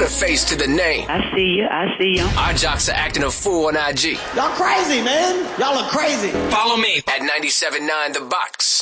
Put a face to the name. I see you. Our jocks are acting a fool on IG. Y'all crazy, man. Y'all are crazy. Follow me at 97.9 The Box.